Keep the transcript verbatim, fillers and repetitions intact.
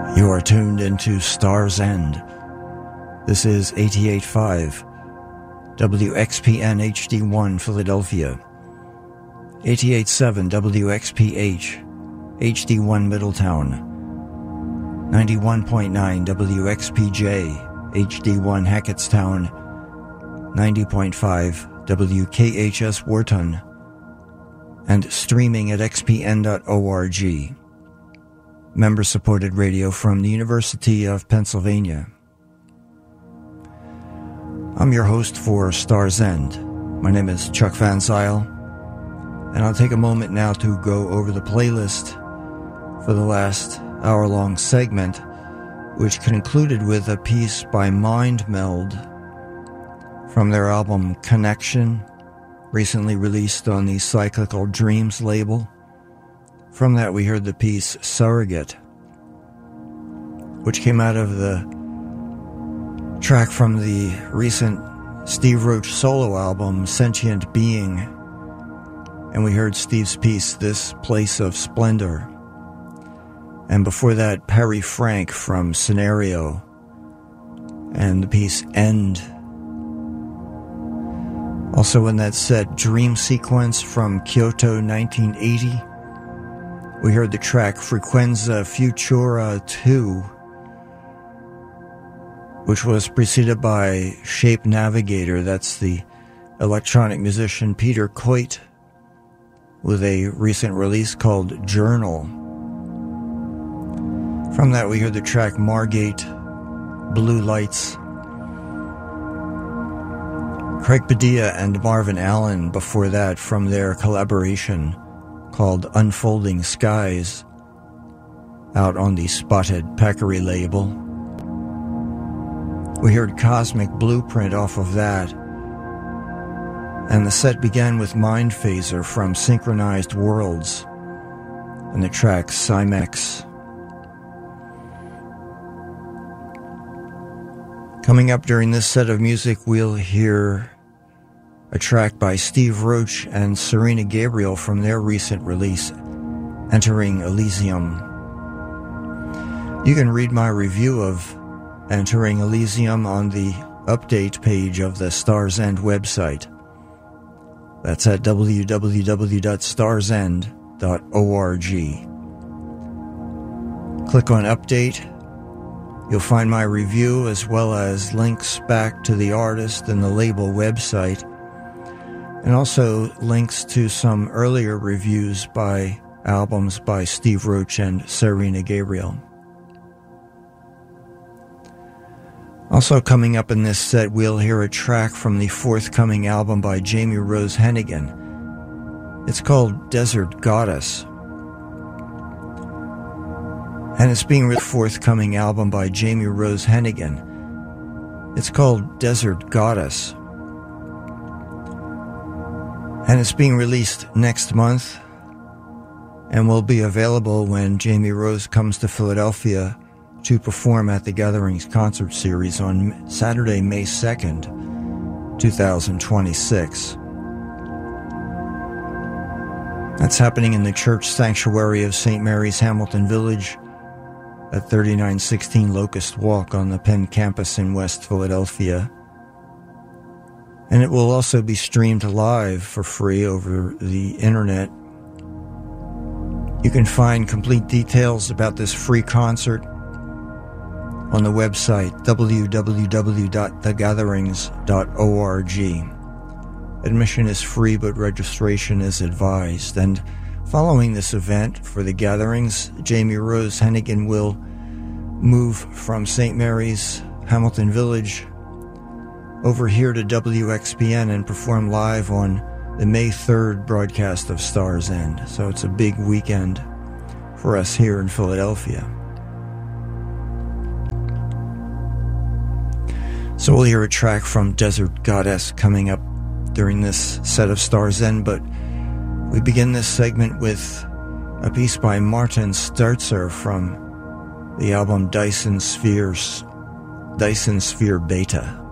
You are tuned into Star's End. This is eighty-eight point five W X P N H D one Philadelphia, eighty-eight point seven W X P H H D one Middletown, ninety-one point nine W X P J H D one Hackettstown, ninety point five W K H S Wharton, and streaming at x p n dot org. Member-supported radio from the University of Pennsylvania. I'm your host for Star's End. My name is Chuck Van Zyl, and I'll take a moment now to go over the playlist for the last hour-long segment, which concluded with a piece by Mind Meld from their album Connection, recently released on the Cyclical Dreams label. From that, we heard the piece Surrogate, which came out of the track from the recent Steve Roach solo album, Sentient Being. And we heard Steve's piece, This Place of Splendor. And before that, Perry Frank from Scenario, and the piece End. Also in that set, Dream Sequence from Kyoto nineteen eighty. We heard the track Frequenza Futura two, which was preceded by Shape Navigator. That's the electronic musician Peter Coit, with a recent release called Journal. From that, we heard the track Margate, Blue Lights. Craig Padilla and Marvin Allen before that, from their collaboration called Unfolding Skies, out on the Spotted Peccary label. We heard Cosmic Blueprint off of that, and the set began with Mind Phaser from Synchronized Worlds and the track Cymex. Coming up during this set of music, we'll hear a track by Steve Roach and Serena Gabriel from their recent release, Entering Elysium. You can read my review of Entering Elysium on the update page of the Star's End website. That's at w w w dot stars end dot org. Click on Update. You'll find my review as well as links back to the artist and the label website, and also links to some earlier reviews by albums by Steve Roach and Serena Gabriel. Also coming up in this set, we'll hear a track from the forthcoming album by Jamie Rose Hennigan. It's called Desert Goddess, and it's being the forthcoming album by Jamie Rose Hennigan. It's called Desert Goddess, and it's being released next month and will be available when Jamie Rose comes to Philadelphia to perform at the Gatherings concert series on Saturday, May second, twenty twenty-six. That's happening in the church sanctuary of Saint Mary's, Hamilton Village, at thirty-nine sixteen Locust Walk on the Penn campus in West Philadelphia. And it will also be streamed live for free over the internet. You can find complete details about this free concert on the website w w w dot the gatherings dot org. Admission is free, but registration is advised. And following this event for the Gatherings, Jamie Rose Hennigan will move from Saint Mary's, Hamilton Village, over here to W X P N and perform live on the May third broadcast of Star's End. So it's a big weekend for us here in Philadelphia. So we'll hear a track from Desert Goddess coming up during this set of Star's End, but we begin this segment with a piece by Martin Sturzer from the album Dyson Spheres, Dyson Sphere Beta.